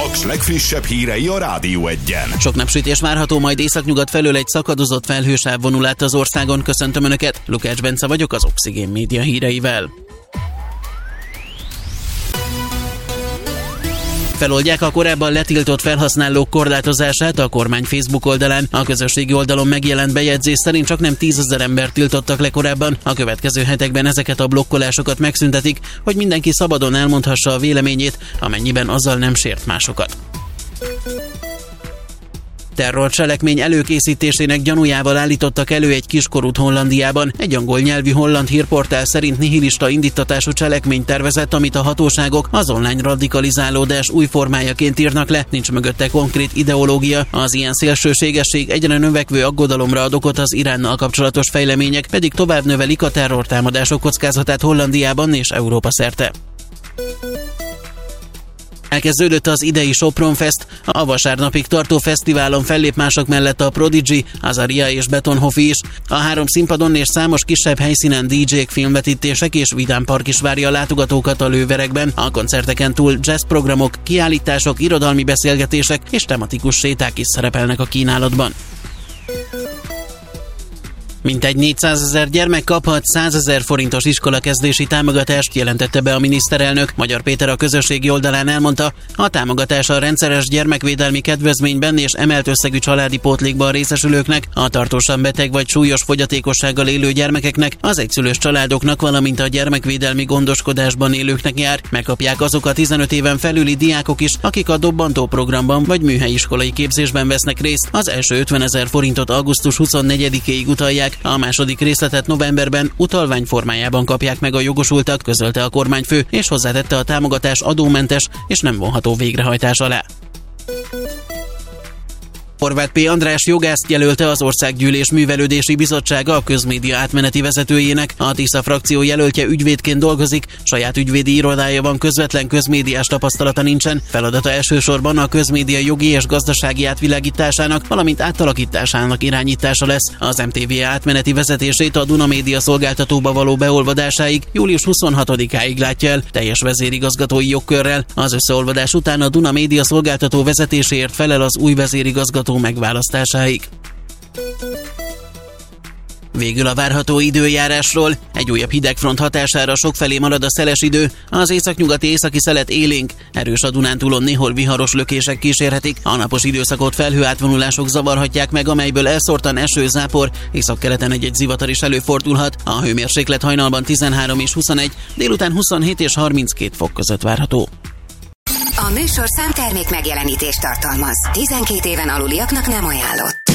Paks legfrissebb hírei a Rádió Egyen. Sok napsütés várható, majd északnyugat felől egy szakadozott felhősáv vonul át az országon. Köszöntöm Önöket, Lukács Bence vagyok az Oxigén Média híreivel. Feloldják a korábban letiltott felhasználók korlátozását a kormány Facebook oldalán. A közösségi oldalon megjelent bejegyzés szerint csaknem 10 000 embert tiltottak le korábban. A következő hetekben ezeket a blokkolásokat megszüntetik, hogy mindenki szabadon elmondhassa a véleményét, amennyiben azzal nem sért másokat. Terrorcselekmény előkészítésének gyanújával állítottak elő egy kiskorút Hollandiában. Egy angol nyelvű holland hírportál szerint nihilista indíttatású cselekményt tervezett, amit a hatóságok az online radikalizálódás új formájaként írnak le. Nincs mögötte konkrét ideológia. Az ilyen szélsőségesség egyre növekvő aggodalomra ad okot, az Iránnal kapcsolatos fejlemények pedig tovább növelik a terrortámadások kockázatát Hollandiában és Európa szerte. Elkezdődött az idei Sopron Fest. A vasárnapig tartó fesztiválon fellép mások mellett a Prodigy, Azaria és Betonhofi is. A 3 színpadon és számos kisebb helyszínen DJ-k, filmvetítések és vidámpark is várja a látogatókat a lőverekben. A koncerteken túl jazzprogramok, kiállítások, irodalmi beszélgetések és tematikus séták is szerepelnek a kínálatban. Mintegy 400 000 gyermek kaphat 100 000 forintos iskolakezdési támogatást, jelentette be a miniszterelnök. Magyar Péter a közösségi oldalán elmondta, a támogatás a rendszeres gyermekvédelmi kedvezményben és emelt összegű családi pótlékban részesülőknek, a tartósan beteg vagy súlyos fogyatékossággal élő gyermekeknek, az egyszülős családoknak, valamint a gyermekvédelmi gondoskodásban élőknek jár. Megkapják azok a 15 éven felüli diákok is, akik a dobbantó programban vagy műhelyiskolai képzésben vesznek részt. Az első 50 000 forintot augusztus 24-ig utalják. A második részletet novemberben utalvány formájában kapják meg a jogosultak, közölte a kormányfő, és hozzátette, a támogatás adómentes és nem vonható végrehajtás alá. Horváth P. András jogászt jelölte az Országgyűlés Művelődési Bizottsága a közmédia átmeneti vezetőjének. A Tisza frakció jelöltje ügyvédként dolgozik, saját ügyvédi irodája van, közvetlen közmédiás tapasztalata nincsen. Feladata elsősorban a közmédia jogi és gazdasági átvilágításának, valamint átalakításának irányítása lesz. Az MTV átmeneti vezetését a Duna Média szolgáltatóba való beolvadásáig július 26-áig látja el, teljes vezérigazgatói jogkörrel. Az összeolvadás után a Duna Média szolgáltató vezetéséért felel az új vezérigazgató megválasztásáig. Végül a várható időjárásról. Egy újabb hidegfront hatására sokfelé marad a szeles idő, az északnyugati északi szelet élénk, erős a Dunántúlon néhol viharos lökések kísérhetik, a napos időszakot felhőátvonulások zavarhatják meg, amelyből elszórtan eső, zápor, északkeleten egy zivatar is előfordulhat, a hőmérséklet hajnalban 13 és 21, délután 27 és 32 fok között várható. A műsorszám termék megjelenítést tartalmaz. 12 éven aluliaknak nem ajánlott.